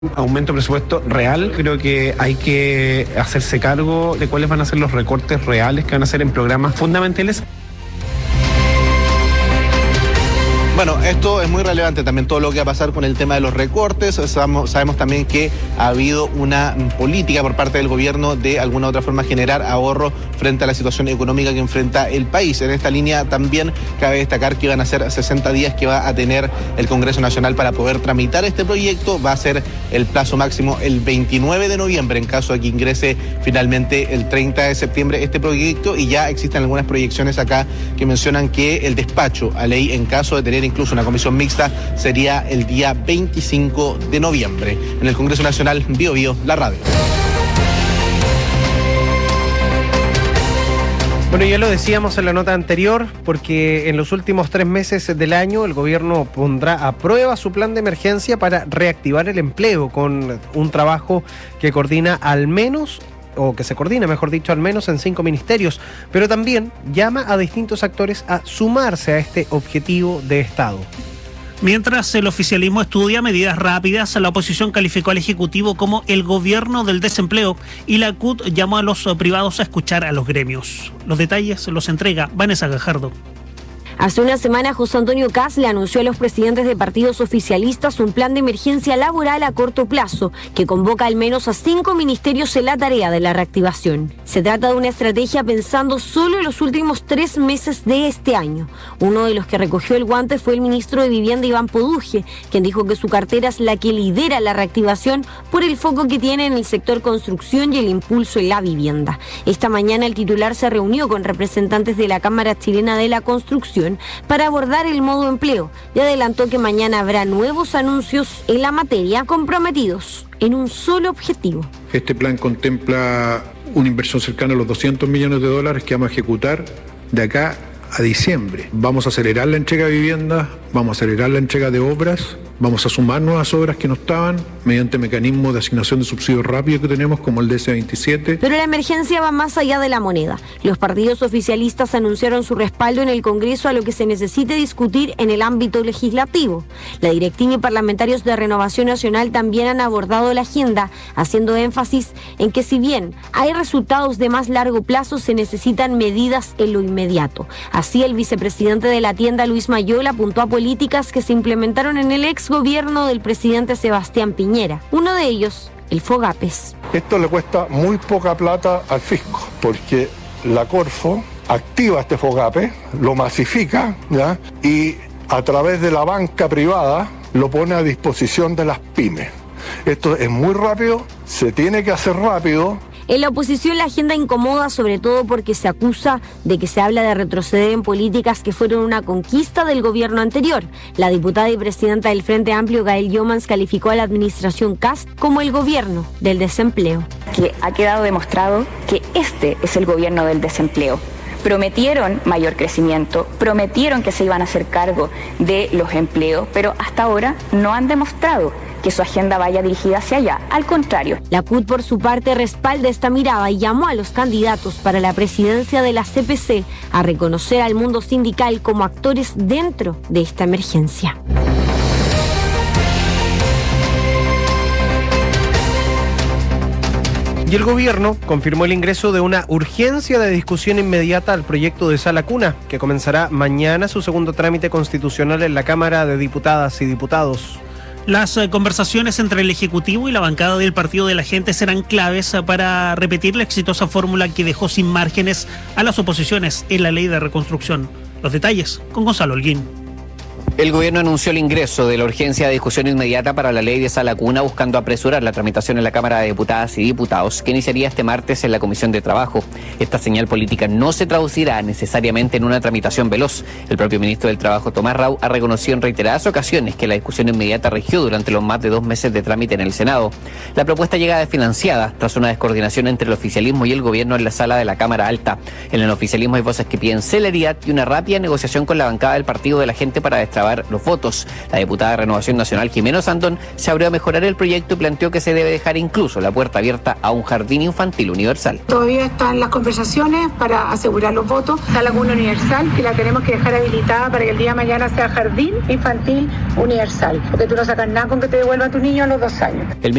Aumento de presupuesto real. Creo que hay que hacerse cargo de cuáles van a ser los recortes reales que van a hacer en programas fundamentales. Bueno, esto es muy relevante también, todo lo que va a pasar con el tema de los recortes. Sabemos también que ha habido una política por parte del gobierno de alguna u otra forma generar ahorro frente a la situación económica que enfrenta el país. En esta línea también cabe destacar que van a ser 60 días que va a tener el Congreso Nacional para poder tramitar este proyecto. Va a ser el plazo máximo el 29 de noviembre en caso de que ingrese finalmente el 30 de septiembre este proyecto, y ya existen algunas proyecciones acá que mencionan que el despacho a ley en caso de tener incluso una comisión mixta sería el día 25 de noviembre. En el Congreso Nacional, Bío Bío, la radio. Bueno, ya lo decíamos en la nota anterior, porque en los últimos 3 meses del año el gobierno pondrá a prueba su plan de emergencia para reactivar el empleo, con un trabajo que coordina al menos, o que se coordina, mejor dicho, al menos en 5 ministerios, pero también llama a distintos actores a sumarse a este objetivo de Estado. Mientras el oficialismo estudia medidas rápidas, la oposición calificó al Ejecutivo como el gobierno del desempleo y la CUT llamó a los privados a escuchar a los gremios. Los detalles los entrega Vanessa Gajardo. Hace una semana, José Antonio Kast le anunció a los presidentes de partidos oficialistas un plan de emergencia laboral a corto plazo que convoca al menos a 5 ministerios en la tarea de la reactivación. Se trata de una estrategia pensando solo en los últimos 3 meses de este año. Uno de los que recogió el guante fue el ministro de Vivienda, Iván Poduje, quien dijo que su cartera es la que lidera la reactivación por el foco que tiene en el sector construcción y el impulso en la vivienda. Esta mañana el titular se reunió con representantes de la Cámara Chilena de la Construcción para abordar el modo empleo y adelantó que mañana habrá nuevos anuncios en la materia comprometidos en un solo objetivo. Este plan contempla una inversión cercana a los $200 millones que vamos a ejecutar de acá a diciembre. Vamos a acelerar la entrega de viviendas, vamos a acelerar la entrega de obras, vamos a sumar nuevas obras que no estaban mediante mecanismos de asignación de subsidios rápidos que tenemos, como el DC-27. Pero la emergencia va más allá de la moneda. Los partidos oficialistas anunciaron su respaldo en el Congreso a lo que se necesite discutir en el ámbito legislativo. La directiva y parlamentarios de Renovación Nacional también han abordado la agenda, haciendo énfasis en que si bien hay resultados de más largo plazo, se necesitan medidas en lo inmediato. Así, el vicepresidente de la tienda, Luis Mayol, apuntó a políticas que se implementaron en el exgobierno del presidente Sebastián Piñera. Uno de ellos, el FOGAPES. Esto le cuesta muy poca plata al fisco, porque la Corfo activa este FOGAPE, lo masifica, ¿ya? Y a través de la banca privada lo pone a disposición de las pymes. Esto es muy rápido, se tiene que hacer rápido. En la oposición la agenda incomoda, sobre todo porque se acusa de que se habla de retroceder en políticas que fueron una conquista del gobierno anterior. La diputada y presidenta del Frente Amplio, Gael Llomans, calificó a la administración Kast como el gobierno del desempleo. Que ha quedado demostrado que este es el gobierno del desempleo. Prometieron mayor crecimiento, prometieron que se iban a hacer cargo de los empleos, pero hasta ahora no han demostrado que su agenda vaya dirigida hacia allá. Al contrario. La CUT, por su parte, respalda esta mirada y llamó a los candidatos para la presidencia de la CPC a reconocer al mundo sindical como actores dentro de esta emergencia. Y el gobierno confirmó el ingreso de una urgencia de discusión inmediata al proyecto de Sala Cuna, que comenzará mañana su segundo trámite constitucional en la Cámara de Diputadas y Diputados. Las conversaciones entre el Ejecutivo y la bancada del Partido de la Gente serán claves para repetir la exitosa fórmula que dejó sin márgenes a las oposiciones en la Ley de Reconstrucción. Los detalles con Gonzalo Holguín. El gobierno anunció el ingreso de la urgencia de discusión inmediata para la ley de Sala Cuna, buscando apresurar la tramitación en la Cámara de Diputadas y Diputados, que iniciaría este martes en la Comisión de Trabajo. Esta señal política no se traducirá necesariamente en una tramitación veloz. El propio ministro del Trabajo, Tomás Rau, ha reconocido en reiteradas ocasiones que la discusión inmediata regió durante los más de 2 meses de trámite en el Senado. La propuesta llega desfinanciada tras una descoordinación entre el oficialismo y el gobierno en la sala de la Cámara Alta. En el oficialismo hay voces que piden celeridad y una rápida negociación con la bancada del Partido de la Gente para destrabar recabar los votos. La diputada de Renovación Nacional, Jimena Sandón, se abrió a mejorar el proyecto y planteó que se debe dejar incluso la puerta abierta a un jardín infantil universal. Todavía están las conversaciones para asegurar los votos. La Laguna Universal, que la tenemos que dejar habilitada para que el día de mañana sea jardín infantil universal, porque tú no sacas nada con que te devuelva a tu niño a los 2 años.